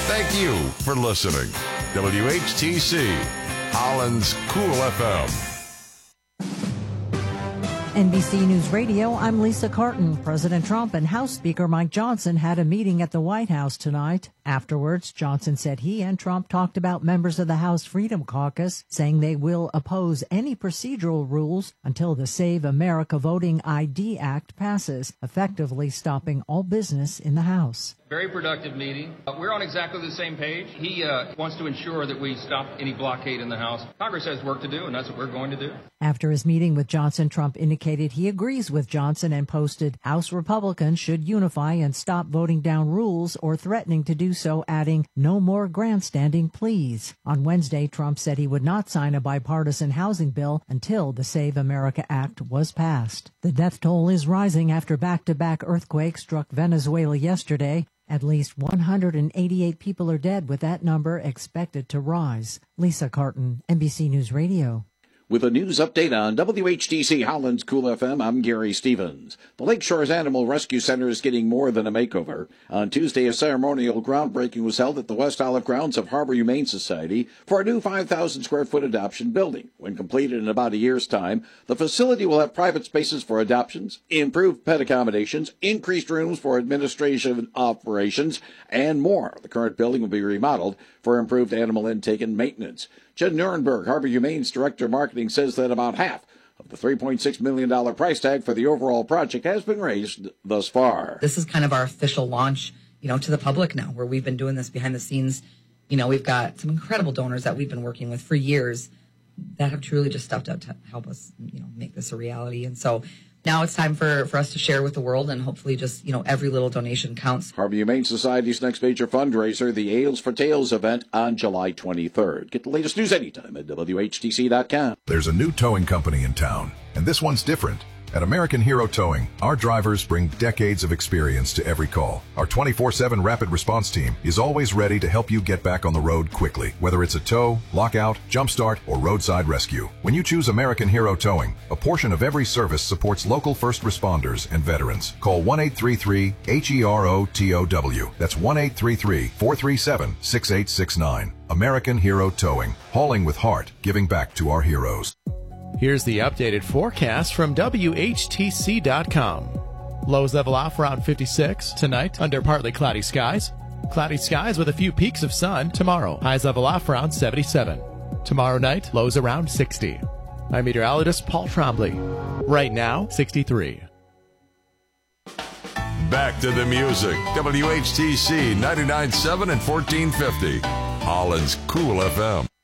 Thank you for listening. WHTC, Holland's Cool FM. NBC News Radio, I'm Lisa Carton. President Trump and House Speaker Mike Johnson had a meeting at the White House tonight. Afterwards, Johnson said he and Trump talked about members of the House Freedom Caucus, saying they will oppose any procedural rules until the Save America Voting ID Act passes, effectively stopping all business in the House. Very productive meeting. We're on exactly the same page. He wants to ensure that we stop any blockade in the House. Congress has work to do, and that's what we're going to do. After his meeting with Johnson, Trump indicated he agrees with Johnson and posted, House Republicans should unify and stop voting down rules or threatening to do so, adding, no more grandstanding, please. On Wednesday, Trump said he would not sign a bipartisan housing bill until the Save America Act was passed. The death toll is rising after back-to-back earthquakes struck Venezuela yesterday. At least 188 people are dead, with that number expected to rise. Lisa Carton, NBC News Radio. With a news update on WHTC Holland's Cool FM, I'm Gary Stevens. The Lakeshores Animal Rescue Center is getting more than a makeover. On Tuesday, a ceremonial groundbreaking was held at the West Olive grounds of Harbor Humane Society for a new 5,000-square-foot adoption building. When completed in about a year's time, the facility will have private spaces for adoptions, improved pet accommodations, increased rooms for administration operations, and more. The current building will be remodeled for improved animal intake and maintenance. Jen Nuremberg, Harbor Humane's Director of Marketing, says that about half of the $3.6 million price tag for the overall project has been raised thus far. This is kind of our official launch, to the public now, where we've been doing this behind the scenes. We've got some incredible donors that we've been working with for years that have truly just stepped up to help us, make this a reality. And so now it's time for us to share with the world, and hopefully just, every little donation counts. Harbor Humane Society's next major fundraiser, the Ales for Tails event on July 23rd. Get the latest news anytime at WHTC.com. There's a new towing company in town, and this one's different. At American Hero Towing, our drivers bring decades of experience to every call. Our 24/7 rapid response team is always ready to help you get back on the road quickly, whether it's a tow, lockout, jumpstart, or roadside rescue. When you choose American Hero Towing, a portion of every service supports local first responders and veterans. Call 1-833-HERO-TOW. That's 1-833-437-6869. American Hero Towing, hauling with heart, giving back to our heroes. Here's the updated forecast from WHTC.com. Lows level off around 56 tonight under partly cloudy skies. Cloudy skies with a few peaks of sun tomorrow. Highs level off around 77. Tomorrow night, lows around 60. I'm meteorologist Paul Trombley. Right now, 63. Back to the music. WHTC 99.7 and 1450. Holland's Cool FM.